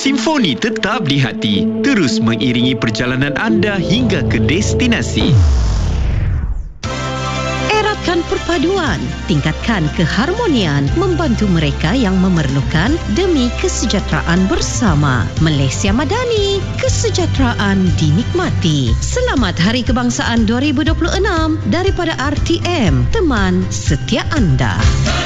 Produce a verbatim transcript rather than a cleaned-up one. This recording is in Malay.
Simfoni tetap di hati, terus mengiringi perjalanan anda hingga ke destinasi. Eratkan perpaduan, tingkatkan keharmonian, membantu mereka yang memerlukan demi kesejahteraan bersama. Malaysia Madani, kesejahteraan dinikmati. Selamat Hari Kebangsaan dua ribu dua puluh enam daripada R T M, teman setia anda.